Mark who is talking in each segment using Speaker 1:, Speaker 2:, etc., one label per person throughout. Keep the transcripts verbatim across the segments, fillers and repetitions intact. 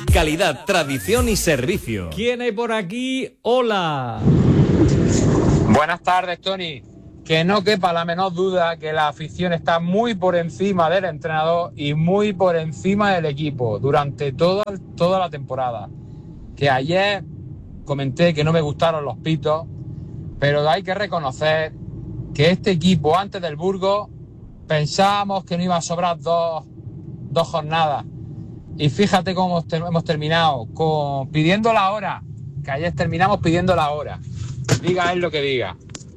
Speaker 1: calidad, tradición y servicio.
Speaker 2: ¿Quién hay por aquí? Hola.
Speaker 3: Buenas tardes, Tony. Que no quepa la menor duda que la afición está muy por encima del entrenador y muy por encima del equipo durante toda, toda la temporada. Que ayer comenté que no me gustaron los pitos, pero hay que reconocer que este equipo antes del Burgos pensábamos que no iba a sobrar dos, dos jornadas. Y fíjate cómo hemos terminado, con, pidiendo la hora, que ayer terminamos pidiendo la hora. Diga él lo que diga.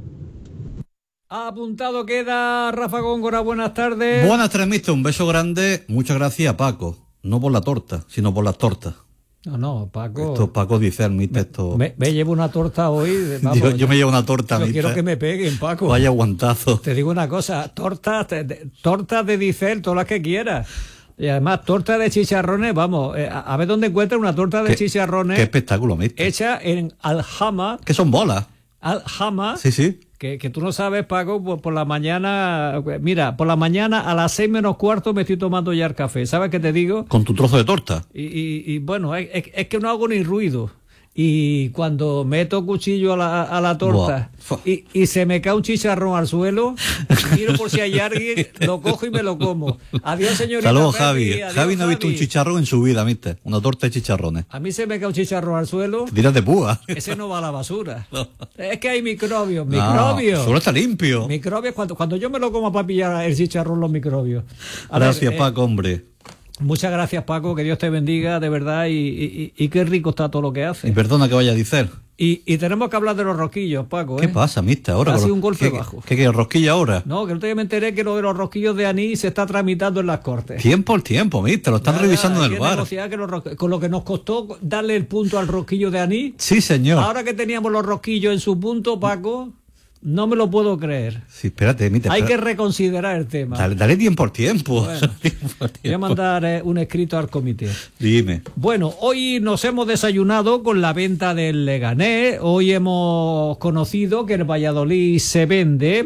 Speaker 2: Apuntado queda Rafa Góngora, buenas tardes.
Speaker 4: Buenas tardes, mister, un beso grande, muchas gracias a Paco, no por la torta, sino por las tortas.
Speaker 2: No, no, Paco.
Speaker 4: Esto Paco dice al mister, esto...
Speaker 2: Me, me llevo una torta hoy. Vamos,
Speaker 4: yo, yo me llevo una torta,
Speaker 2: yo
Speaker 4: mister.
Speaker 2: quiero que me peguen, Paco.
Speaker 4: Vaya aguantazo.
Speaker 2: Te digo una cosa, tortas, tortas de Dicel, todas las que quieras. Y además, torta de chicharrones, vamos, eh, a, a ver dónde encuentras una torta de
Speaker 4: ¿Qué,
Speaker 2: chicharrones.
Speaker 4: Qué espectáculo, mister.
Speaker 2: Hecha en aljama.
Speaker 4: ¿Qué son bolas?
Speaker 2: Aljama.
Speaker 4: Sí, sí.
Speaker 2: Que, que tú no sabes, Paco, por, por la mañana, mira, por la mañana a las seis menos cuarto me estoy tomando ya el café, ¿sabes qué te digo?
Speaker 4: Con tu trozo de torta.
Speaker 2: Y, y, y bueno, es, es que no hago ni ruido. Y cuando meto cuchillo a la, a la torta y, y se me cae un chicharrón al suelo, miro por si hay alguien, lo cojo y me lo como. Adiós, señorita.
Speaker 4: Saludos,
Speaker 2: Perry,
Speaker 4: Javi.
Speaker 2: adiós,
Speaker 4: Javi no ha visto
Speaker 2: Javi.
Speaker 4: un chicharrón en su vida, mister. Una torta de chicharrones.
Speaker 2: A mí se me cae un chicharrón al suelo.
Speaker 4: Te tiras de púa.
Speaker 2: Ese no va a la basura. No. Es que hay microbios,
Speaker 4: No,
Speaker 2: microbios.
Speaker 4: solo está limpio.
Speaker 2: Microbios, cuando, cuando yo me lo como para pillar el chicharrón, los microbios. A
Speaker 4: Gracias,
Speaker 2: ver, eh,
Speaker 4: Paco, hombre.
Speaker 2: Muchas gracias, Paco, que Dios te bendiga, de verdad, y, y, y qué rico está todo lo que hace.
Speaker 4: Y perdona que vaya a decir.
Speaker 2: Y, y tenemos que hablar de los rosquillos, Paco.
Speaker 4: ¿Qué
Speaker 2: ¿eh?
Speaker 4: pasa, mister? Ahora
Speaker 2: Ha sido
Speaker 4: los...
Speaker 2: un golpe
Speaker 4: ¿Qué,
Speaker 2: bajo.
Speaker 4: ¿Qué, qué, rosquilla ahora?
Speaker 2: No, que no te me enteré que lo de los rosquillos de anís se está tramitando en las Cortes.
Speaker 4: Tiempo al tiempo, mister, lo están
Speaker 2: Nada,
Speaker 4: revisando en
Speaker 2: hay
Speaker 4: el
Speaker 2: que
Speaker 4: bar.
Speaker 2: negociar que los ros- con lo que nos costó darle el punto al rosquillo de anís.
Speaker 4: Sí, señor.
Speaker 2: Ahora que teníamos los rosquillos en su punto, Paco, no me lo puedo creer.
Speaker 4: Sí, espérate, mister.
Speaker 2: Hay
Speaker 4: espérate.
Speaker 2: que reconsiderar el tema.
Speaker 4: Dale, dale tiempo al tiempo.
Speaker 2: Bueno,
Speaker 4: tiempo al tiempo.
Speaker 2: voy a mandar eh, un escrito al comité.
Speaker 4: Dime.
Speaker 2: Bueno, hoy nos hemos desayunado con la venta del Leganés. Hoy hemos conocido que el Valladolid se vende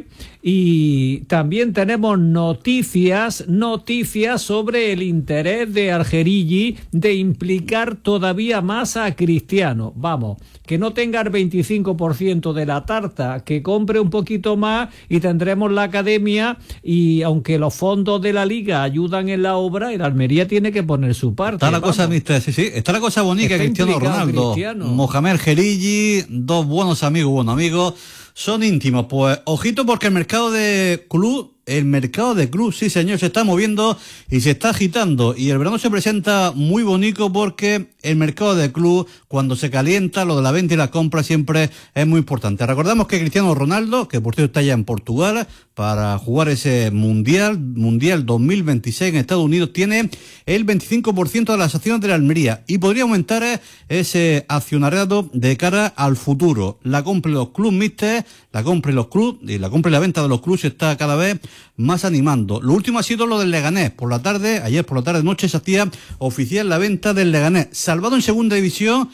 Speaker 2: y también tenemos noticias, noticias sobre el interés de Argerigi de implicar todavía más a Cristiano. Vamos, que no tenga el veinticinco por ciento de la tarta, que compre un poquito más y tendremos la academia, y aunque los fondos de la liga ayudan en la obra, el Almería tiene que poner su parte.
Speaker 4: Está la
Speaker 2: vamos.
Speaker 4: cosa, mister, sí, sí. Está la cosa bonita,
Speaker 2: Está
Speaker 4: Cristiano
Speaker 2: implicado
Speaker 4: Ronaldo.
Speaker 2: Cristiano.
Speaker 4: Mohamed Gerigi, dos buenos amigos, buenos amigos. Son íntimos. Pues, ojito, porque el mercado de club, el mercado de club, sí señor, se está moviendo y se está agitando. Y el verano se presenta muy bonito porque el mercado de club, cuando se calienta, lo de la venta y la compra siempre es muy importante. Recordamos que Cristiano Ronaldo, que por cierto está ya en Portugal para jugar ese Mundial, Mundial dos mil veintiséis en Estados Unidos, tiene el veinticinco por ciento de las acciones de la Almería y podría aumentar ese accionariado de cara al futuro. La compra de los clubes, mister, la compra de los clubes y la compra y la venta de los clubes se está cada vez más animando. Lo último ha sido lo del Leganés. Por la tarde, ayer por la tarde noche se hacía oficial la venta del Leganés, salvado en segunda división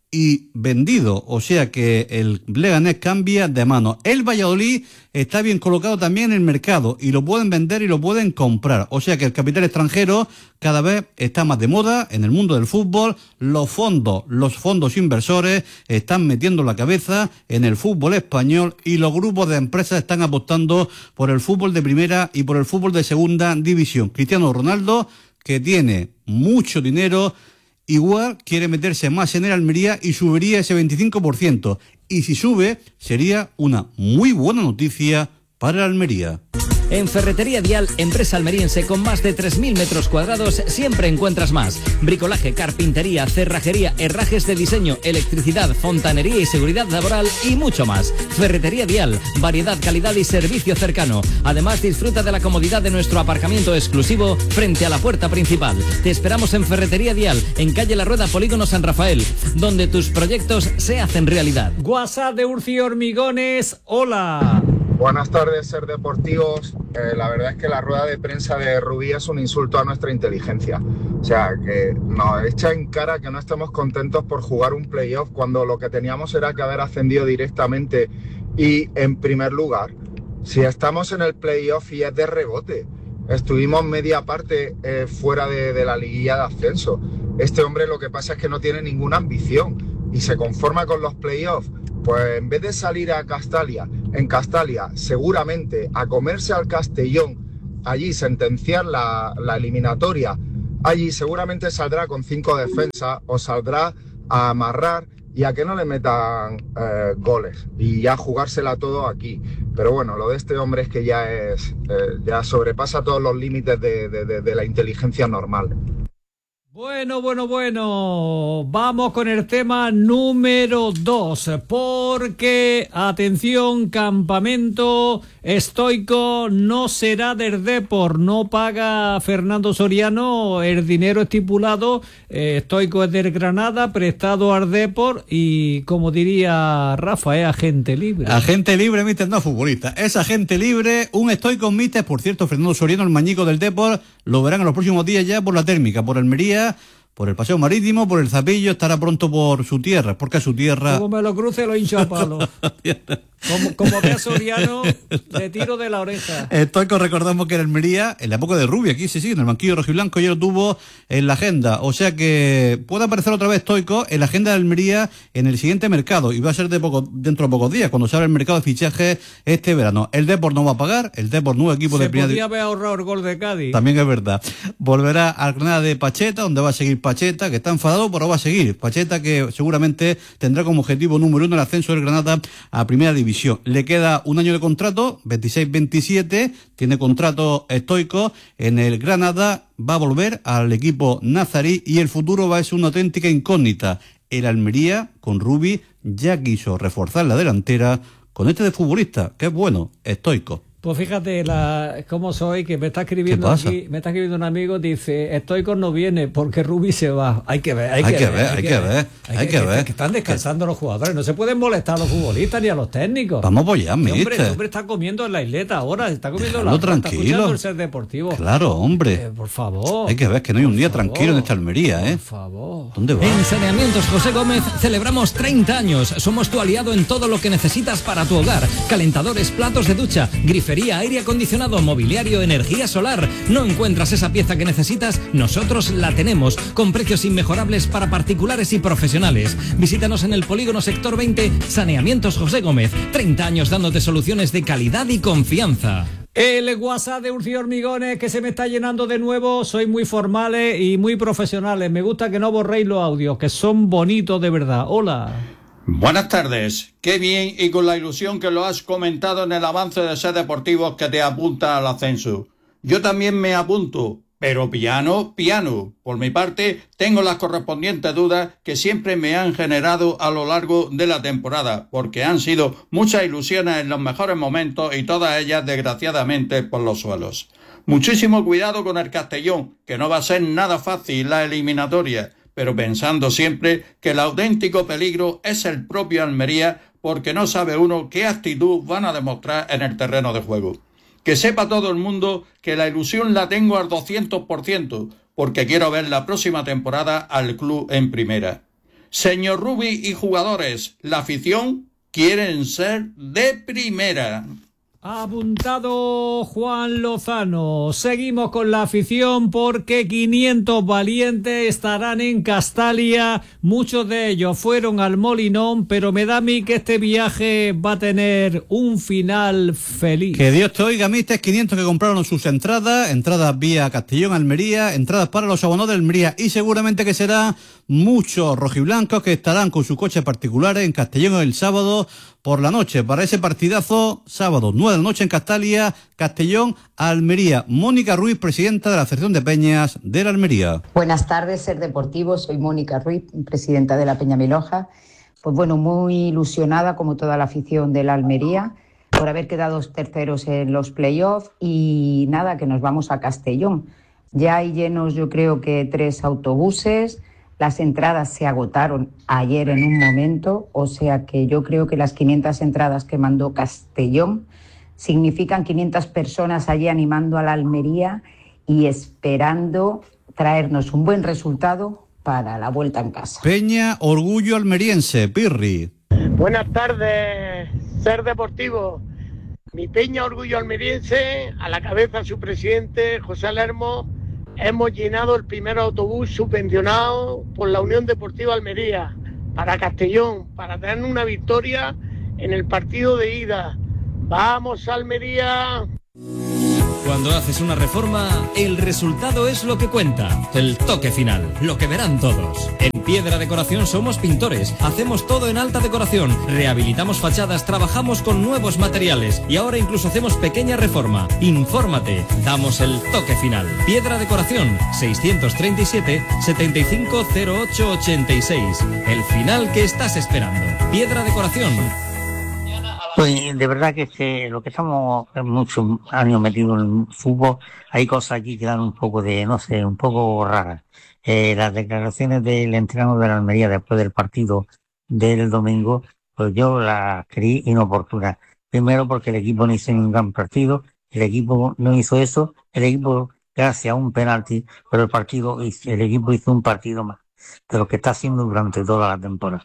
Speaker 4: y vendido, o sea que el Leganés cambia de mano. El Valladolid está bien colocado también en el mercado y lo pueden vender y lo pueden comprar, o sea que el capital extranjero cada vez está más de moda en el mundo del fútbol. Los fondos, los fondos inversores están metiendo la cabeza en el fútbol español y los grupos de empresas están apostando por el fútbol de primera y por el fútbol de segunda división. Cristiano Ronaldo, que tiene mucho dinero, igual quiere meterse más en el Almería y subiría ese veinticinco por ciento. Y si sube, sería una muy buena noticia para el Almería.
Speaker 1: En Ferretería Dial, empresa almeriense con más de tres mil metros cuadrados, siempre encuentras más. Bricolaje, carpintería, cerrajería, herrajes de diseño, electricidad, fontanería y seguridad laboral y mucho más. Ferretería Dial, variedad, calidad y servicio cercano. Además, disfruta de la comodidad de nuestro aparcamiento exclusivo frente a la puerta principal. Te esperamos en Ferretería Dial, en calle La Rueda, Polígono San Rafael, donde tus proyectos se hacen realidad.
Speaker 2: WhatsApp de Urci Hormigones, hola.
Speaker 5: Buenas tardes, Ser Deportivos. Eh, la verdad es que la rueda de prensa de Rubí es un insulto a nuestra inteligencia. O sea, que nos echa en cara que no estemos contentos por jugar un playoff cuando lo que teníamos era que haber ascendido directamente y en primer lugar. Si estamos en el playoff y es de rebote, estuvimos media parte eh, fuera de, de la liguilla de ascenso. Este hombre lo que pasa es que no tiene ninguna ambición y se conforma con los playoffs. Pues en vez de salir a Castalia, en Castalia seguramente a comerse al Castellón, allí sentenciar la, la eliminatoria, allí seguramente saldrá con cinco defensas o saldrá a amarrar y a que no le metan eh, goles y ya jugársela todo aquí. Pero bueno, lo de este hombre es que ya es eh, ya sobrepasa todos los límites de, de, de, de la inteligencia normal.
Speaker 2: Bueno, bueno, bueno, vamos con el tema número dos, porque, atención, campamento estoico no será del Depor, no paga Fernando Soriano el dinero estipulado, eh, estoico es del Granada, prestado al Depor y, como diría Rafa, es agente libre.
Speaker 4: Agente libre, míster, no futbolista, es agente libre, un estoico míster, por cierto, Fernando Soriano, el mañico del Depor, lo verán en los próximos días ya por la térmica, por Almería, por el Paseo Marítimo, por el Zapillo, estará pronto por su tierra, porque a su tierra...
Speaker 2: Como me lo cruce, lo hincho a palo. Como, como que a Soriano le tiro de la oreja.
Speaker 4: Estoico, recordamos que en Almería, en la época de Rubio, aquí sí, sí, en el banquillo rojiblanco, ya lo tuvo en la agenda. O sea que puede aparecer otra vez Estoico en la agenda de Almería en el siguiente mercado. Y va a ser de poco, dentro de pocos días, cuando se abra el mercado de fichajes este verano. El Depor no va a pagar, el Depor nuevo equipo
Speaker 2: se
Speaker 4: de primera.
Speaker 2: Se podía haber ahorrado el gol de Cádiz.
Speaker 4: También es verdad. Volverá al Granada de Pacheta, donde va a seguir Pacheta, que está enfadado, pero va a seguir. Pacheta, que seguramente tendrá como objetivo número uno el ascenso del Granada a primera división. Le queda un año de contrato, veintiséis veintisiete, tiene contrato estoico en el Granada, va a volver al equipo nazarí y el futuro va a ser una auténtica incógnita. El Almería, con Rubi, ya quiso reforzar la delantera con este de futbolista, que es bueno, estoico.
Speaker 2: Pues fíjate la, cómo soy, que me está escribiendo aquí, me está escribiendo un amigo, dice, Estoico no viene porque Rubi se va. Hay que ver, hay,
Speaker 4: hay
Speaker 2: que,
Speaker 4: que
Speaker 2: ver,
Speaker 4: ver, hay que ver, hay que, que ver.
Speaker 2: Que están descansando los jugadores, no se pueden molestar a los futbolistas ni a los técnicos.
Speaker 4: Vamos a apoyar,
Speaker 2: hombre, el hombre está comiendo en la isleta ahora, está comiendo en la
Speaker 4: tranquilo.
Speaker 2: Está escuchando el Ser Deportivo.
Speaker 4: Claro, hombre.
Speaker 2: Eh, por favor.
Speaker 4: Hay que ver que no hay un día favor, tranquilo en esta Almería, ¿eh?
Speaker 2: Por favor.
Speaker 4: ¿Dónde va?
Speaker 1: En Saneamientos José Gómez celebramos treinta años. Somos tu aliado en todo lo que necesitas para tu hogar. Calentadores, platos de ducha, grifería, aire acondicionado, mobiliario, energía solar. ¿No encuentras esa pieza que necesitas? Nosotros la tenemos, con precios inmejorables para particulares y profesionales. Visítanos en el Polígono Sector veinte, Saneamientos José Gómez. treinta años dándote soluciones de calidad y confianza.
Speaker 2: El WhatsApp de Urci Hormigones, que se me está llenando de nuevo. Sois muy formales y muy profesionales. Me gusta que no borréis los audios, que son bonitos de verdad. Hola.
Speaker 6: Buenas tardes, qué bien y con la ilusión que lo has comentado en el avance de Ser Deportivos que te apunta al ascenso. Yo también me apunto, pero piano, piano. Por mi parte, tengo las correspondientes dudas que siempre me han generado a lo largo de la temporada, porque han sido muchas ilusiones en los mejores momentos y todas ellas desgraciadamente por los suelos. Muchísimo cuidado con el Castellón, que no va a ser nada fácil la eliminatoria, pero pensando siempre que el auténtico peligro es el propio Almería, porque no sabe uno qué actitud van a demostrar en el terreno de juego. Que sepa todo el mundo que la ilusión la tengo al doscientos por ciento, porque quiero ver la próxima temporada al club en primera. Señor Rubi y jugadores, la afición quieren ser de primera.
Speaker 2: Apuntado Juan Lozano. Seguimos con la afición porque quinientos valientes estarán en Castalia. Muchos de ellos fueron al Molinón, pero me da a mí que este viaje va a tener un final feliz.
Speaker 4: Que Dios te oiga, mister. quinientos que compraron sus entradas, entradas vía Castellón, Almería, entradas para los abonados de Almería, y seguramente que serán muchos rojiblancos que estarán con sus coches particulares en Castellón el sábado por la noche, para ese partidazo, sábado, nueve de la noche en Castalia, Castellón, Almería. Mónica Ruiz, presidenta de la Asociación de Peñas de la Almería.
Speaker 7: Buenas tardes, Ser Deportivo, soy Mónica Ruiz, presidenta de la Peña Miloja. Pues bueno, muy ilusionada, como toda la afición de la Almería, por haber quedado terceros en los playoffs, y nada, que nos vamos a Castellón. Ya hay llenos, yo creo que tres autobuses. Las entradas se agotaron ayer en un momento, o sea que yo creo que las quinientas entradas que mandó Castellón significan quinientas personas allí animando a la Almería y esperando traernos un buen resultado para la vuelta en casa.
Speaker 4: Peña, orgullo almeriense, Pirri.
Speaker 8: Buenas tardes, Ser Deportivo. Mi Peña, orgullo almeriense, a la cabeza su presidente, José Lermo, hemos llenado el primer autobús subvencionado por la Unión Deportiva Almería para Castellón, para tener una victoria en el partido de ida. ¡Vamos, Almería!
Speaker 1: Cuando haces una reforma, el resultado es lo que cuenta. El toque final, lo que verán todos. En Piedra Decoración somos pintores, hacemos todo en alta decoración, rehabilitamos fachadas, trabajamos con nuevos materiales y ahora incluso hacemos pequeña reforma. Infórmate, damos el toque final. Piedra Decoración, seiscientos treinta y siete, setenta y cinco cero ocho ochenta y seis. El final que estás esperando. Piedra Decoración.
Speaker 9: Pues de verdad que, es que lo que estamos muchos años metidos en el fútbol, hay cosas aquí que dan un poco de, no sé, un poco raras. Eh, las declaraciones del entrenador de la Almería después del partido del domingo, pues yo las creí inoportunas. Primero porque el equipo no hizo ningún gran partido, el equipo no hizo eso, el equipo gracias a un penalti, pero el partido, el equipo hizo un partido más de lo que está haciendo durante toda la temporada.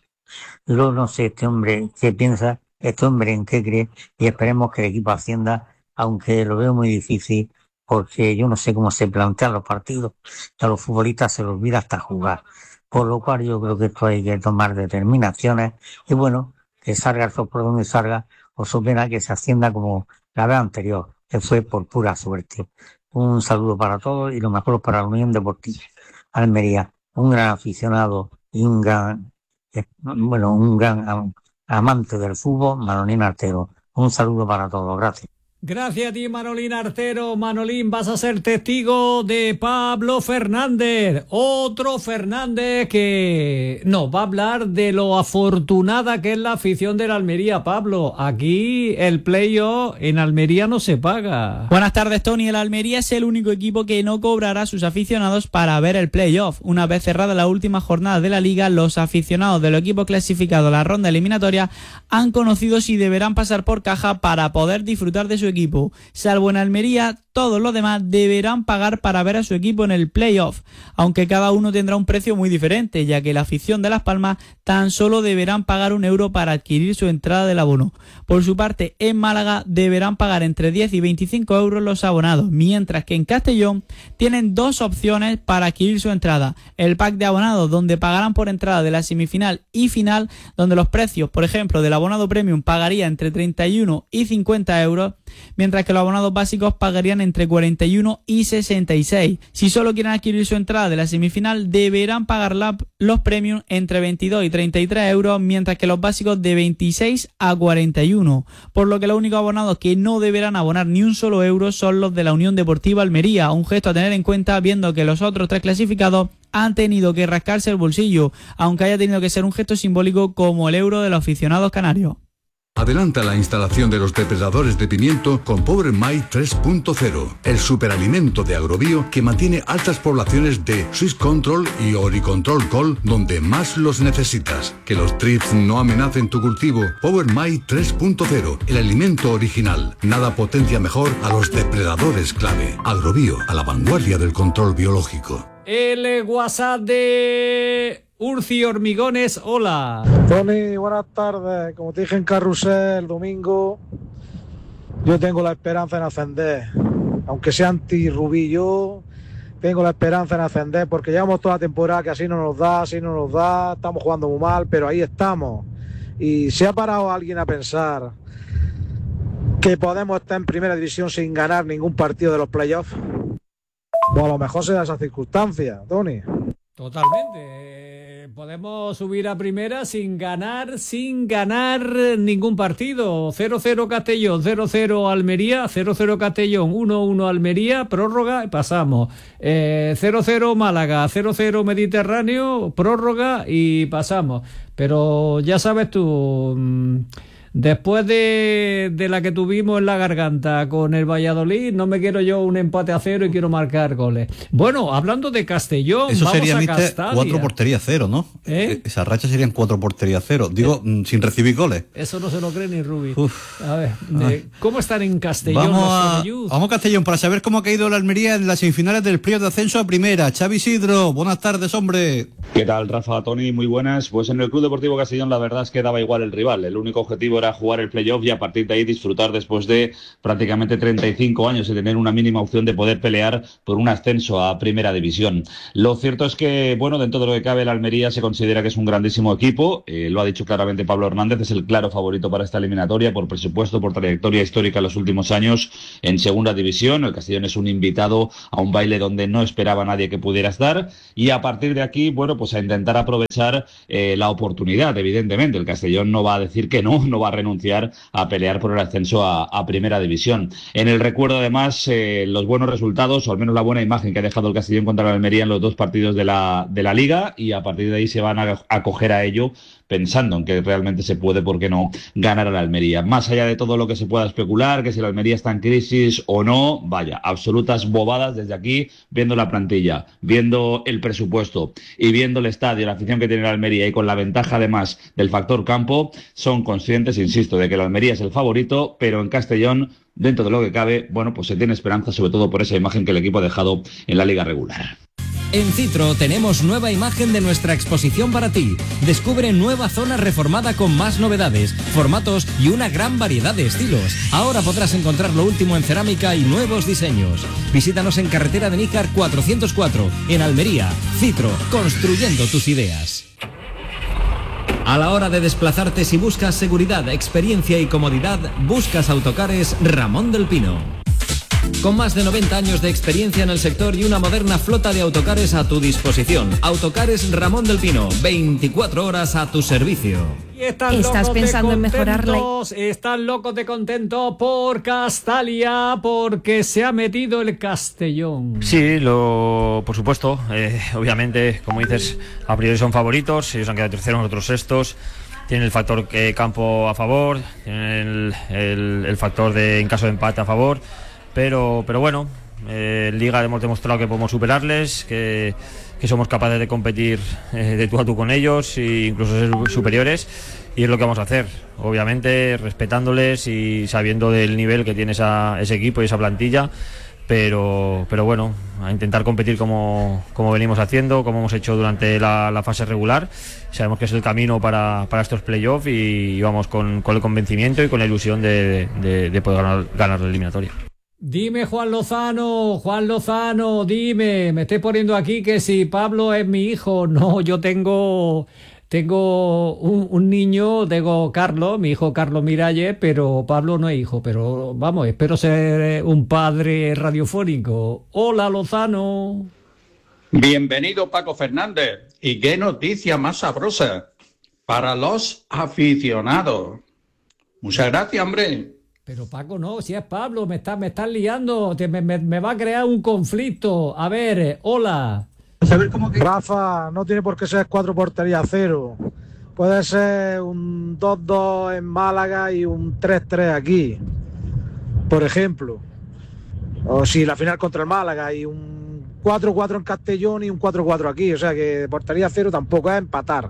Speaker 9: Yo no sé este hombre qué piensa, este hombre en qué cree, y esperemos que el equipo ascienda, aunque lo veo muy difícil, porque yo no sé cómo se plantean los partidos, que a los futbolistas se les olvida hasta jugar. Por lo cual yo creo que esto hay que tomar determinaciones, y bueno, que salga el sol por donde salga, o su pena que se ascienda como la vez anterior, que fue por pura suerte. Un saludo para todos y lo mejor para la Unión Deportiva Almería, un gran aficionado y un gran, bueno, un gran amante del fútbol, Manolín Artero. Un saludo para todos, gracias.
Speaker 2: Gracias a ti, Manolín Artero. Manolín, vas a ser testigo de Pablo Fernández, otro Fernández que nos va a hablar de lo afortunada que es la afición de la Almería. Pablo, aquí el playoff en Almería no se paga.
Speaker 10: Buenas tardes, Tony. El Almería es el único equipo que no cobrará a sus aficionados para ver el playoff. Una vez cerrada la última jornada de la Liga, los aficionados del equipo clasificado a la ronda eliminatoria han conocido si deberán pasar por caja para poder disfrutar de su equipo. Salvo en Almería, todos los demás deberán pagar para ver a su equipo en el playoff, aunque cada uno tendrá un precio muy diferente, ya que la afición de Las Palmas tan solo deberán pagar un euro para adquirir su entrada del abono. Por su parte, en Málaga deberán pagar entre diez y veinticinco euros los abonados, mientras que en Castellón tienen dos opciones para adquirir su entrada: el pack de abonados, donde pagarán por entrada de la semifinal y final, donde los precios, por ejemplo, del abonado premium pagaría entre treinta y uno y cincuenta euros, mientras que los abonados básicos pagarían entre cuarenta y uno y sesenta y seis. Si solo quieren adquirir su entrada de la semifinal, deberán pagar la, los premium entre veintidós y treinta y tres euros, mientras que los básicos de veintiséis a cuarenta y uno. Por lo que los únicos abonados que no deberán abonar ni un solo euro son los de la Unión Deportiva Almería, un gesto a tener en cuenta viendo que los otros tres clasificados han tenido que rascarse el bolsillo, aunque haya tenido que ser un gesto simbólico como el euro de los aficionados canarios.
Speaker 11: Adelanta la instalación de los depredadores de pimiento con Power My tres punto cero, el superalimento de Agrobio que mantiene altas poblaciones de Swiss Control y Oricontrol Col donde más los necesitas. Que los trips no amenacen tu cultivo. Power My tres punto cero, el alimento original. Nada potencia mejor a los depredadores clave. Agrobio, a la vanguardia del control biológico.
Speaker 2: El WhatsApp de Urci Hormigones, hola.
Speaker 12: Tony, buenas tardes. Como te dije en Carrusel el domingo, yo tengo la esperanza en ascender. Aunque sea anti-Rubí, yo tengo la esperanza en ascender porque llevamos toda la temporada que así no nos da, así no nos da, estamos jugando muy mal, pero ahí estamos. Y se ha parado alguien a pensar que podemos estar en primera división sin ganar ningún partido de los playoffs. Pues a lo mejor se da esa circunstancia, Tony.
Speaker 2: Totalmente. Podemos subir a primera sin ganar, sin ganar ningún partido. cero cero Castellón, cero cero Almería, cero cero Castellón, uno uno Almería, prórroga y pasamos. Eh, cero cero Málaga, cero cero Mediterráneo, prórroga y pasamos. Pero ya sabes tú... Mmm, después de, de la que tuvimos en la garganta con el Valladolid, no me quiero yo un empate a cero y quiero marcar goles. Bueno, hablando de Castellón,
Speaker 4: eso
Speaker 2: vamos
Speaker 4: sería,
Speaker 2: a
Speaker 4: mister,
Speaker 2: Castalia.
Speaker 4: Cuatro portería cero, ¿no?
Speaker 2: ¿Eh?
Speaker 4: Esa racha serían cuatro portería cero. Digo, ¿Eh? sin recibir goles.
Speaker 2: Eso no se lo cree ni Rubí.
Speaker 4: Uf.
Speaker 2: A ver, de, ¿cómo están en Castellón?
Speaker 4: Vamos a, vamos a Castellón para saber cómo ha caído la Almería en las semifinales del playoff de ascenso a primera. Xavi Isidro, buenas tardes, hombre.
Speaker 13: ¿Qué tal, Rafa, Tony? Muy buenas. Pues en el Club Deportivo Castellón la verdad es que daba igual el rival. El único objetivo era jugar el playoff y a partir de ahí disfrutar después de prácticamente treinta y cinco años y tener una mínima opción de poder pelear por un ascenso a Primera División. Lo cierto es que, bueno, dentro de lo que cabe, el Almería se considera que es un grandísimo equipo, eh, lo ha dicho claramente Pablo Hernández, es el claro favorito para esta eliminatoria por presupuesto, por trayectoria histórica en los últimos años en Segunda División. El Castellón es un invitado a un baile donde no esperaba nadie que pudiera estar, y a partir de aquí, bueno, pues a intentar aprovechar eh, la oportunidad, evidentemente. El Castellón no va a decir que no, no va a renunciar a pelear por el ascenso a, a Primera División. En el recuerdo, además, eh, los buenos resultados, o al menos la buena imagen que ha dejado el Castellón contra el Almería en los dos partidos de la, de la Liga, y a partir de ahí se van a acoger a ello pensando en que realmente se puede, ¿por qué no?, ganar a la Almería. Más allá de todo lo que se pueda especular, que si la Almería está en crisis o no, vaya, absolutas bobadas desde aquí, viendo la plantilla, viendo el presupuesto y viendo el estadio, la afición que tiene la Almería, y con la ventaja además del factor campo, son conscientes, insisto, de que la Almería es el favorito, pero en Castellón, dentro de lo que cabe, bueno, pues se tiene esperanza, sobre todo por esa imagen que el equipo ha dejado en la liga regular.
Speaker 1: En Citro tenemos nueva imagen de nuestra exposición para ti. Descubre nueva zona reformada con más novedades, formatos y una gran variedad de estilos. Ahora podrás encontrar lo último en cerámica y nuevos diseños. Visítanos en carretera de Níjar cuatrocientos cuatro, en Almería. Citro, construyendo tus ideas. A la hora de desplazarte, si buscas seguridad, experiencia y comodidad, buscas Autocares Ramón del Pino. Con más de noventa años de experiencia en el sector y una moderna flota de autocares a tu disposición. Autocares Ramón del Pino, veinticuatro horas a tu servicio.
Speaker 2: Y están
Speaker 14: ¿Estás pensando en mejorarla?
Speaker 2: Están locos de contento por Castalia, porque se ha metido el Castellón.
Speaker 15: Sí, lo, por supuesto. Eh, obviamente, como dices, a priori son favoritos. Ellos han quedado terceros, nosotros sextos. Tienen el factor eh, campo a favor, tienen el, el, el factor de en caso de empate a favor. Pero, pero bueno, eh, en Liga hemos demostrado que podemos superarles, que, que somos capaces de competir eh, de tú a tú con ellos e incluso ser superiores, y es lo que vamos a hacer, obviamente respetándoles y sabiendo del nivel que tiene esa, ese equipo y esa plantilla, pero, pero bueno, a intentar competir como, como venimos haciendo, como hemos hecho durante la, la fase regular. Sabemos que es el camino para, para estos playoffs y, y vamos con, con el convencimiento y con la ilusión de, de, de poder ganar, ganar la eliminatoria.
Speaker 2: Dime, Juan Lozano, Juan Lozano, dime, me estoy poniendo aquí que si Pablo es mi hijo. No, yo tengo tengo un, un niño, tengo Carlos, mi hijo Carlos Miralles, pero Pablo no es hijo, pero vamos, espero ser un padre radiofónico. Hola, Lozano.
Speaker 6: Bienvenido, Paco Fernández, y qué noticia más sabrosa para los aficionados. Muchas gracias, hombre.
Speaker 2: Pero Paco no, si es Pablo, me estás me estás liando, te, me, me, me va a crear un conflicto. A ver, hola.
Speaker 12: Rafa, no tiene por qué ser cuatro porterías a cero. Puede ser un dos dos en Málaga y un tres tres aquí, por ejemplo. O si la final contra el Málaga y un cuatro cuatro en Castellón y un cuatro cuatro aquí. O sea que portería a cero tampoco es empatar.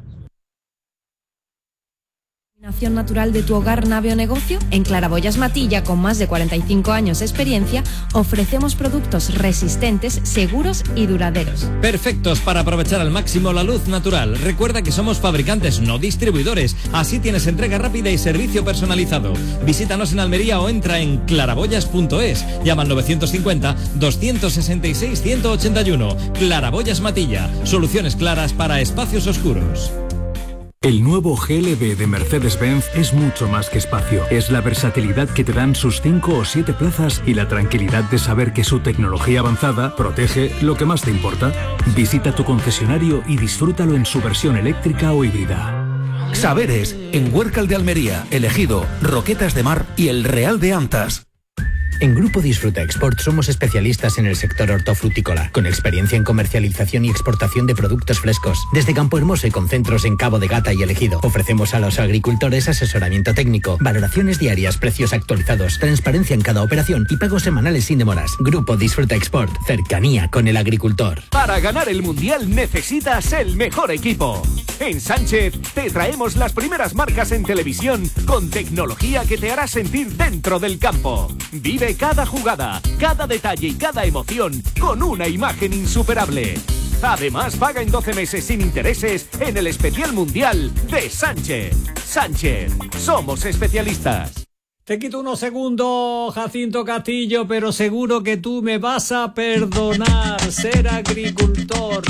Speaker 14: Nación natural de tu hogar, nave o negocio. En Claraboyas Matilla, con más de cuarenta y cinco años de experiencia, ofrecemos productos resistentes, seguros y duraderos.
Speaker 1: Perfectos para aprovechar al máximo la luz natural. Recuerda que somos fabricantes, no distribuidores. Así tienes entrega rápida y servicio personalizado. Visítanos en Almería o entra en claraboyas punto es. Llama al novecientos cincuenta, doscientos sesenta y seis, ciento ochenta y uno. Claraboyas Matilla. Soluciones claras para espacios oscuros.
Speaker 16: El nuevo G L B de Mercedes-Benz es mucho más que espacio. Es la versatilidad que te dan sus cinco o siete plazas y la tranquilidad de saber que su tecnología avanzada protege lo que más te importa. Visita tu concesionario y disfrútalo en su versión eléctrica o híbrida.
Speaker 17: Saberes, en Huércal de Almería, Elegido, Roquetas de Mar y El Real de Antas.
Speaker 18: En Grupo Disfruta Export somos especialistas en el sector hortofrutícola, con experiencia en comercialización y exportación de productos frescos. Desde Campo Hermoso y con centros en Cabo de Gata y Elegido, ofrecemos a los agricultores asesoramiento técnico, valoraciones diarias, precios actualizados, transparencia en cada operación y pagos semanales sin demoras. Grupo Disfruta Export, cercanía con el agricultor.
Speaker 19: Para ganar el Mundial necesitas el mejor equipo. En Sánchez te traemos las primeras marcas en televisión con tecnología que te hará sentir dentro del campo. Vive cada jugada, cada detalle y cada emoción con una imagen insuperable. Además, paga en doce meses sin intereses en el especial mundial de Sánchez. Sánchez, somos especialistas.
Speaker 2: Te quito unos segundos, Jacinto Castillo, pero seguro que tú me vas a perdonar. Ser agricultor.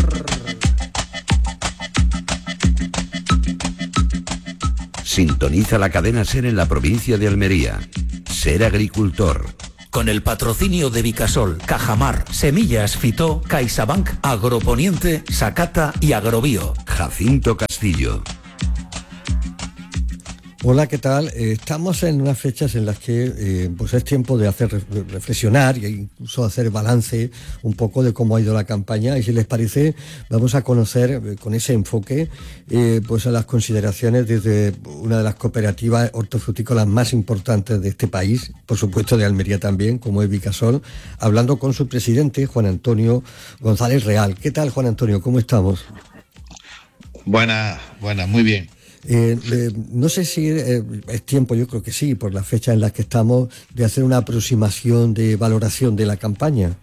Speaker 20: Sintoniza la cadena SER en la provincia de Almería. Ser agricultor.
Speaker 17: Con el patrocinio de Vicasol, Cajamar, Semillas Fitó, CaixaBank, Agroponiente, Sacata y Agrobio.
Speaker 20: Jacinto Castillo.
Speaker 21: Hola, ¿qué tal? Eh, estamos en unas fechas en las que eh, pues es tiempo de hacer reflexionar e incluso hacer balance un poco de cómo ha ido la campaña, y si les parece vamos a conocer eh, con ese enfoque eh, pues a las consideraciones desde una de las cooperativas hortofrutícolas más importantes de este país, por supuesto de Almería también, como es Vicasol, hablando con su presidente, Juan Antonio González Real. ¿Qué tal, Juan Antonio? ¿Cómo estamos?
Speaker 22: Buenas, buenas, muy bien.
Speaker 21: Eh, eh, no sé si eh, es tiempo, yo creo que sí, por las fechas en las que estamos, de hacer una aproximación de valoración de la campaña.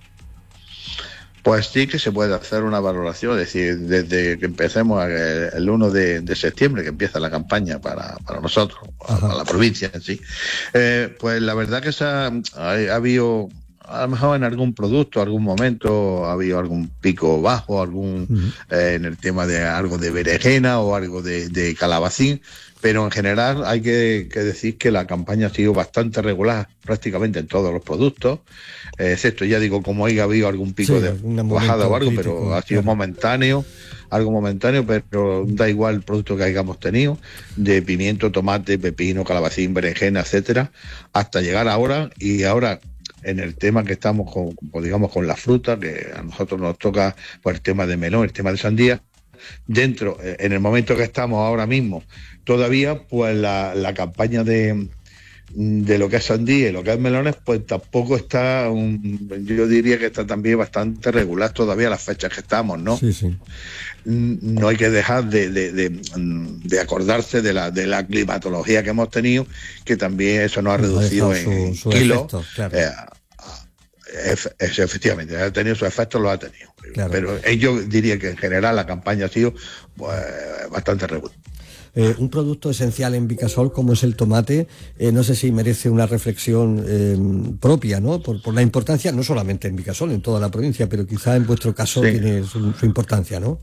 Speaker 22: Pues sí que se puede hacer una valoración, es decir, desde que empecemos el, el uno de, de septiembre, que empieza la campaña para, para nosotros, para, para la provincia en sí. Eh, pues la verdad que se ha, ha, ha habido... A lo mejor en algún producto, algún momento ha habido algún pico bajo, algún uh-huh. eh, en el tema de algo de berenjena o algo de, de calabacín, pero en general hay que, que decir que la campaña ha sido bastante regular prácticamente en todos los productos, eh, excepto, ya digo, como haya habido algún pico sí, de bajada o algo, crítico, pero ha sido claro. momentáneo, algo momentáneo, pero da igual el producto que hayamos tenido, de pimiento, tomate, pepino, calabacín, berenjena, etcétera, hasta llegar ahora, y ahora en el tema que estamos con, digamos, con la fruta, que a nosotros nos toca pues, el tema de melón, el tema de sandía. Dentro, en el momento que estamos ahora mismo, todavía pues la, la campaña de, de lo que es sandía y lo que es melones, pues tampoco está, un, yo diría que está también bastante regular todavía las fechas que estamos, ¿no?
Speaker 21: Sí, sí.
Speaker 22: No hay que dejar de, de, de, de acordarse de la, de la climatología que hemos tenido, que también eso nos ha reducido en su, su kilos. Efecto, claro. eh, Efe, efectivamente, ha tenido sus efectos, los ha tenido. Claro. Pero yo diría que en general la campaña ha sido pues, bastante regular.
Speaker 21: Eh, un producto esencial en Vicasol como es el tomate, eh, no sé si merece una reflexión eh, propia, ¿no? Por, por la importancia, no solamente en Vicasol, en toda la provincia, pero quizá en vuestro caso sí. tiene su, su importancia, ¿no?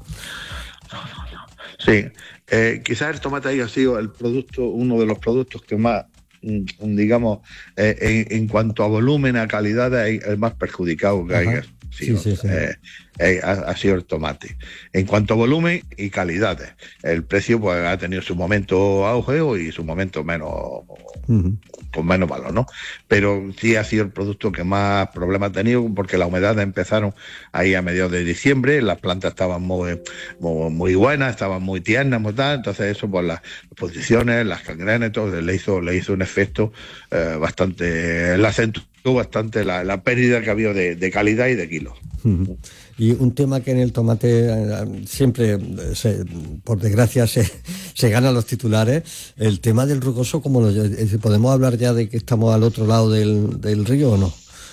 Speaker 22: Sí, eh, quizás el tomate haya sido el producto, uno de los productos que más, digamos, eh, en, en cuanto a volumen, a calidad, es el más perjudicado que haya. Sí, sí, sí, sí. Eh, eh, ha, ha sido el tomate. En cuanto a volumen y calidades, el precio pues ha tenido su momento auge y su momento menos uh-huh. con menos valor, ¿no? Pero sí ha sido el producto que más problemas ha tenido, porque las humedades empezaron ahí a mediados de diciembre, las plantas estaban muy, muy, muy buenas, estaban muy tiernas, muy tal, entonces eso pues las posiciones, las cangrenas, todo le hizo, le hizo un efecto eh, bastante, el acento bastante la, la pérdida que ha habido de, de calidad y de kilos.
Speaker 21: Uh-huh. Y un tema que en el tomate eh, siempre, se, por desgracia, se, se ganan los titulares, el tema del rugoso, ¿cómo lo, ¿podemos hablar ya de que estamos al otro lado del, del río o no?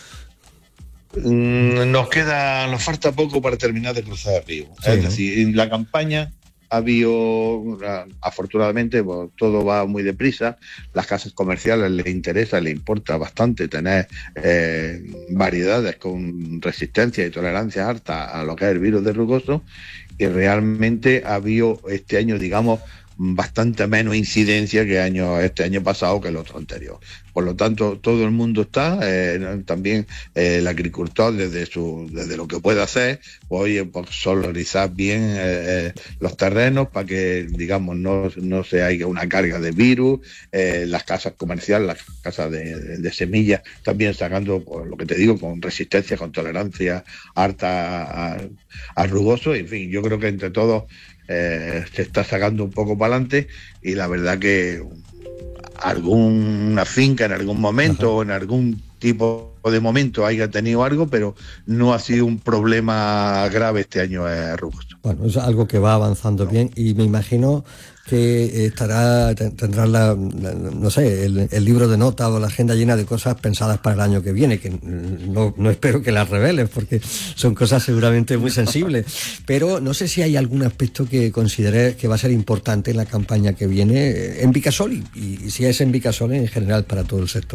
Speaker 22: Nos queda, nos falta poco para terminar de cruzar el río. Sí, es decir, en la campaña ha habido, afortunadamente, pues, todo va muy deprisa. Las casas comerciales les interesa, les importa bastante tener eh, variedades con resistencia y tolerancia alta a lo que es el virus de rugoso, y realmente ha habido este año, digamos, bastante menos incidencia que año, este año pasado que el otro anterior. Por lo tanto, todo el mundo está, eh, también eh, el agricultor desde su desde lo que puede hacer, pues, oye, pues solarizar bien eh, los terrenos para que, digamos, no, no se haya una carga de virus, eh, las casas comerciales, las casas de, de, de semillas, también sacando, pues, lo que te digo, con resistencia, con tolerancia alta al rugoso, en fin, yo creo que entre todos Eh, se está sacando un poco para adelante, y la verdad que alguna finca en algún momento, ajá, o en algún tipo de momento haya tenido algo, pero no ha sido un problema grave este año eh, robusto.
Speaker 21: Bueno, es algo que va avanzando bien y me imagino que estará, tendrá la, la, no sé, el, el libro de notas o la agenda llena de cosas pensadas para el año que viene, que no, no espero que las reveles porque son cosas seguramente muy sensibles, pero no sé si hay algún aspecto que consideres que va a ser importante en la campaña que viene en Vicasol y, y si es en Vicasol en general para todo el sector.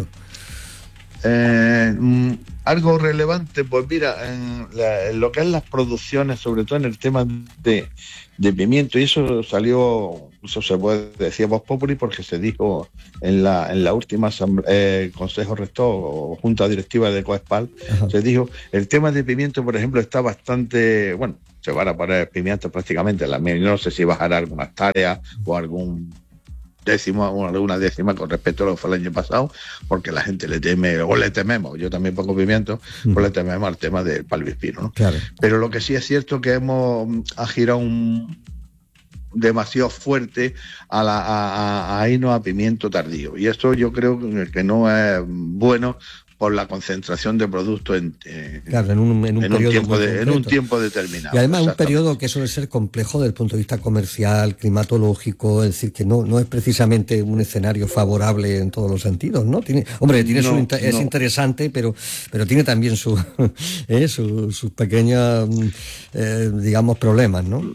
Speaker 22: Eh, algo relevante, pues mira, en, la, en lo que es las producciones, sobre todo en el tema de, de pimiento, y eso salió, eso se puede decir Vox Populi porque se dijo en la en la última eh, Consejo Rector o Junta Directiva de Coespal, Ajá. se dijo, el tema de pimiento, por ejemplo, está bastante, bueno, se van a poner pimientos prácticamente en la misma, no sé si bajará algunas tareas o algún décima o alguna décima con respecto a lo que fue el año pasado, porque la gente le teme, o le tememos, yo también pongo pimiento, mm. pues le tememos al tema del palmispino, ¿no? Claro. Pero lo que sí es cierto que hemos ha girado un demasiado fuerte a, la, a, a, a irnos a pimiento tardío, y esto yo creo que no es bueno por la concentración de productos en, eh,
Speaker 21: claro, en un, en un,
Speaker 22: en un tiempo de, en un tiempo determinado.
Speaker 21: Y además un periodo que suele ser complejo desde el punto de vista comercial, climatológico, es decir, que no, no es precisamente un escenario favorable en todos los sentidos, ¿no? Tiene, hombre, tiene no, su inter- no. es interesante, pero, pero tiene también su, eh, sus su pequeños, eh, digamos, problemas, ¿no?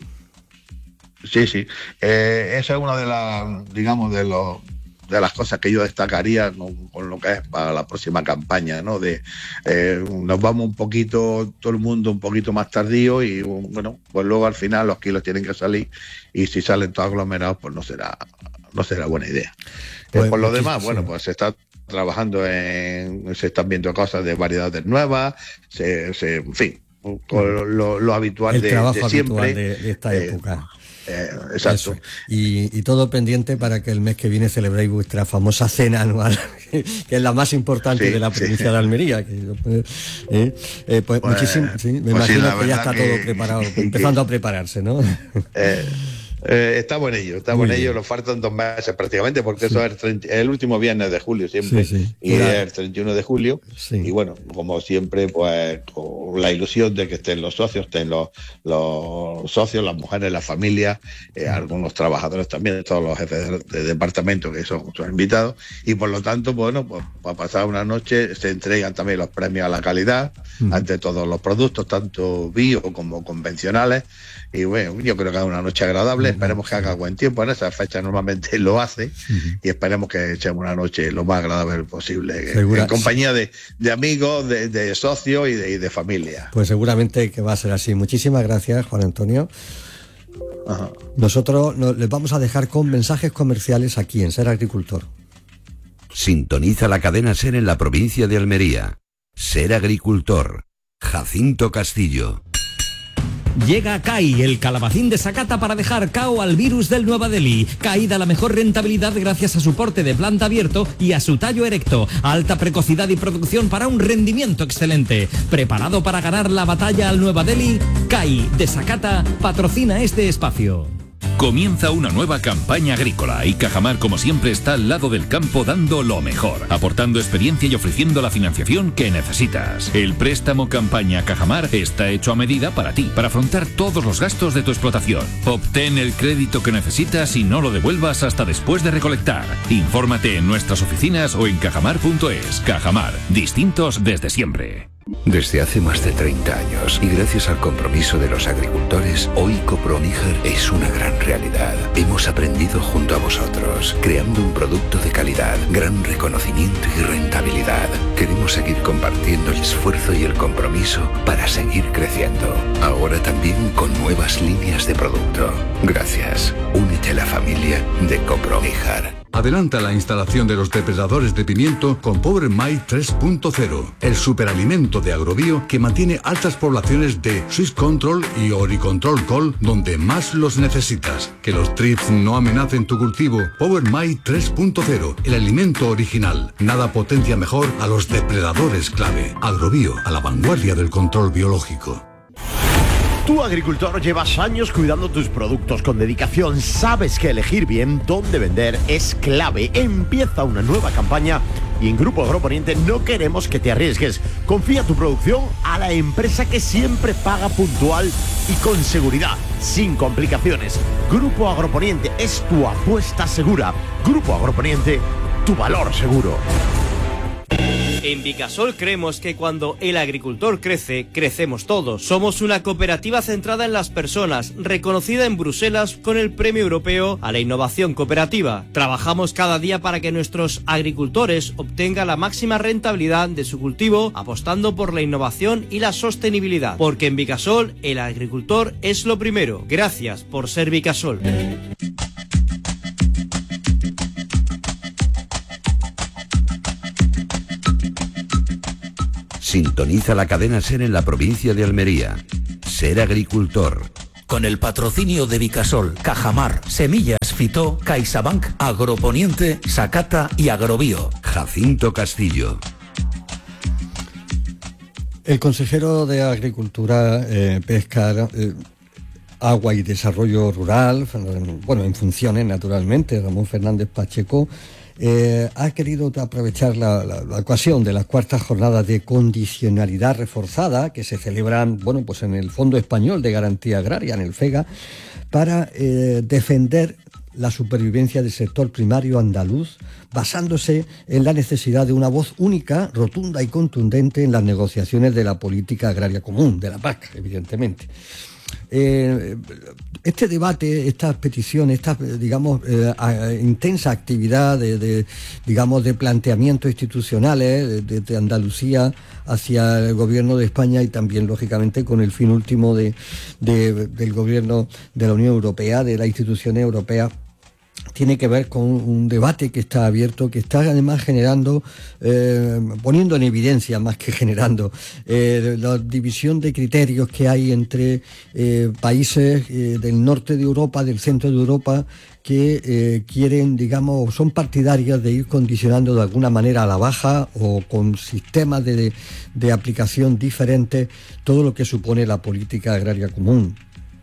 Speaker 22: Sí, sí. Eh, esa es una de las, digamos, de los de las cosas que yo destacaría con, con lo que es para la próxima campaña, ¿no? De eh, nos vamos un poquito, todo el mundo un poquito más tardío y bueno, pues luego al final los kilos tienen que salir y si salen todos aglomerados, pues no será, no será buena idea. Pues, eh, por lo demás, sí. bueno, pues se está trabajando en, se están viendo cosas de variedades nuevas, se, se en fin, con lo, lo habitual
Speaker 21: el
Speaker 22: de,
Speaker 21: trabajo
Speaker 22: de siempre.
Speaker 21: Habitual de, de esta eh, época.
Speaker 22: Eh, exacto.
Speaker 21: Y, y todo pendiente para que el mes que viene celebréis vuestra famosa cena anual, que es la más importante sí, de la provincia sí. de Almería. Que, eh, eh, pues, pues muchísimo, sí, me pues imagino sí, que ya está que, todo preparado, que, empezando a prepararse, ¿no?
Speaker 22: Eh, Eh, estamos en ello, estamos en ello, nos faltan dos meses prácticamente porque sí. eso es el, treinta, el último viernes de julio siempre sí, sí. y Pura. es el treinta y uno de julio sí. y bueno, como siempre pues con la ilusión de que estén los socios, estén los, los socios, las mujeres, las familias, eh, sí. algunos trabajadores también, todos los jefes de, de departamento que son, son invitados y por lo tanto, bueno, pues para pasar una noche se entregan también los premios a la calidad mm. ante todos los productos, tanto bio como convencionales y bueno, yo creo que es una noche agradable. Esperemos que haga buen tiempo, en esa fecha normalmente lo hace uh-huh. y esperemos que echemos una noche lo más agradable posible Segura, en compañía de, de amigos, de, de socios y de, y de familia.
Speaker 21: Pues seguramente que va a ser así. Muchísimas gracias, Juan Antonio. Ajá. Nosotros nos, les vamos a dejar con mensajes comerciales aquí en Ser Agricultor.
Speaker 20: Sintoniza la cadena Ser en la provincia de Almería. Ser Agricultor. Jacinto Castillo.
Speaker 1: Llega C A I, el calabacín de Sakata para dejar cao al virus del Nueva Delhi. C A I da la mejor rentabilidad gracias a su porte de planta abierto y a su tallo erecto. Alta precocidad y producción para un rendimiento excelente. ¿Preparado para ganar la batalla al Nueva Delhi? C A I de Sakata patrocina este espacio.
Speaker 3: Comienza una nueva campaña agrícola y Cajamar, como siempre, está al lado del campo dando lo mejor, aportando experiencia y ofreciendo la financiación que necesitas. El préstamo campaña Cajamar está hecho a medida para ti, para afrontar todos los gastos de tu explotación. Obtén el crédito que necesitas y no lo devuelvas hasta después de recolectar. Infórmate en nuestras oficinas o en cajamar punto es. Cajamar, distintos desde siempre.
Speaker 20: Desde hace más de treinta años y gracias al compromiso de los agricultores, hoy Coproníger es una gran realidad. Hemos aprendido junto a vosotros, creando un producto de calidad, gran reconocimiento y rentabilidad. Queremos seguir compartiendo el esfuerzo y el compromiso para seguir creciendo. Ahora también con nuevas líneas de producto. Gracias. Únete a la familia de Coproníger.
Speaker 11: Adelanta la instalación de los depredadores de pimiento con Power Mite tres punto cero, el superalimento de Agrobio que mantiene altas poblaciones de Swiss Control y Oricontrol Col donde más los necesitas. Que los trips no amenacen tu cultivo. Power Mite tres punto cero, el alimento original. Nada potencia mejor a los depredadores clave. Agrobio, a la vanguardia del control biológico.
Speaker 5: Tú, agricultor, llevas años cuidando tus productos con dedicación. Sabes que elegir bien dónde vender es clave. Empieza una nueva campaña y en Grupo Agroponiente no queremos que te arriesgues. Confía tu producción a la empresa que siempre paga puntual y con seguridad, sin complicaciones. Grupo Agroponiente es tu apuesta segura. Grupo Agroponiente, tu valor seguro.
Speaker 7: En Vicasol creemos que cuando el agricultor crece, crecemos todos. Somos una cooperativa centrada en las personas, reconocida en Bruselas con el Premio Europeo a la Innovación Cooperativa. Trabajamos cada día para que nuestros agricultores obtengan la máxima rentabilidad de su cultivo, apostando por la innovación y la sostenibilidad. Porque en Vicasol, el agricultor es lo primero. Gracias por ser Vicasol.
Speaker 20: Sintoniza la cadena SER en la provincia de Almería. Ser agricultor.
Speaker 17: Con el patrocinio de Vicasol, Cajamar, Semillas Fitó, CaixaBank, Agroponiente, Sakata y Agrobio.
Speaker 20: Jacinto Castillo.
Speaker 21: El consejero de Agricultura, eh, Pesca, eh, Agua y Desarrollo Rural, bueno, en funciones naturalmente, Ramón Fernández Pacheco, Eh, ha querido aprovechar la, la, la ocasión de las cuartas jornadas de condicionalidad reforzada que se celebran, bueno, pues en el Fondo Español de Garantía Agraria, en el FEGA, para eh, defender la supervivencia del sector primario andaluz, basándose en la necesidad de una voz única, rotunda y contundente en las negociaciones de la política agraria común, de la P A C, evidentemente. Eh, este debate, estas peticiones, esta, digamos, eh, a, intensa actividad de, de, digamos, de planteamientos institucionales de, de Andalucía hacia el gobierno de España y también, lógicamente, con el fin último de, de, del gobierno de la Unión Europea, de las instituciones europeas, tiene que ver con un debate que está abierto, que está además generando, eh, poniendo en evidencia más que generando, eh, la división de criterios que hay entre eh, países eh, del norte de Europa, del centro de Europa, que eh, quieren, digamos, son partidarios de ir condicionando de alguna manera a la baja o con sistemas de, de, de aplicación diferentes todo lo que supone la política agraria común.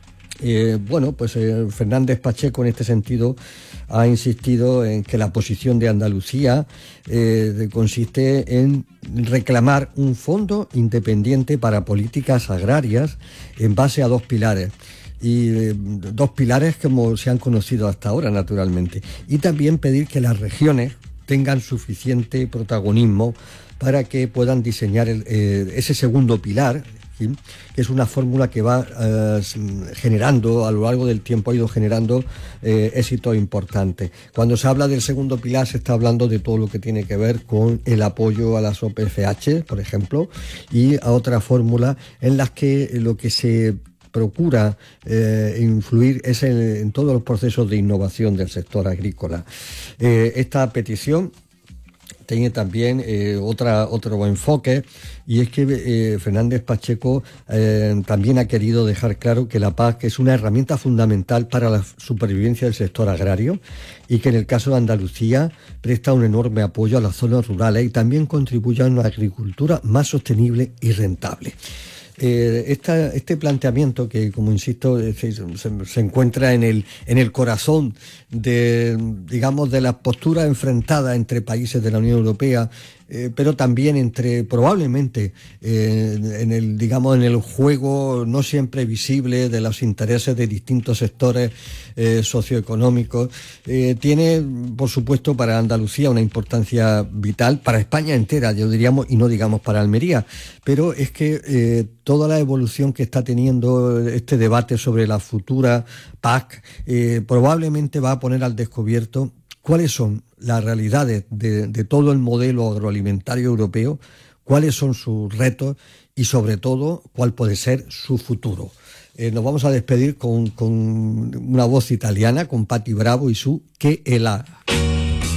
Speaker 21: Eh, bueno, pues eh, Fernández Pacheco en este sentido ha insistido en que la posición de Andalucía eh, consiste en reclamar un fondo independiente para políticas agrarias en base a dos pilares. Y eh, dos pilares como se han conocido hasta ahora, naturalmente. Y también pedir que las regiones tengan suficiente protagonismo para que puedan diseñar el, eh, ese segundo pilar, ¿sí?, que es una fórmula que va eh, generando, a lo largo del tiempo ha ido generando eh, éxitos importantes. Cuando se habla del segundo pilar se está hablando de todo lo que tiene que ver con el apoyo a las O P F H, por ejemplo, y a otras fórmulas en las que lo que se procura eh, influir es en, en todos los procesos de innovación del sector agrícola. Eh, esta petición tiene también eh, otra, otro enfoque, y es que eh, Fernández Pacheco eh, también ha querido dejar claro que la P A C es una herramienta fundamental para la supervivencia del sector agrario y que en el caso de Andalucía presta un enorme apoyo a las zonas rurales y también contribuye a una agricultura más sostenible y rentable. Eh, esta, este planteamiento que, como insisto, se, se, se encuentra en el, en el corazón de, digamos, de las posturas enfrentadas entre países de la Unión Europea, eh, pero también entre, probablemente, eh, en el, digamos, en el juego no siempre visible de los intereses de distintos sectores eh, socioeconómicos, eh, tiene, por supuesto, para Andalucía una importancia vital, para España entera, yo diríamos, y no digamos para Almería, pero es que eh, toda la evolución que está teniendo este debate sobre la futura P A C eh, probablemente va a poner al descubierto cuáles son las realidades de, de todo el modelo agroalimentario europeo, cuáles son sus retos y, sobre todo, cuál puede ser su futuro. Eh, nos vamos a despedir con, con una voz italiana, con Patti Bravo y su Che e là.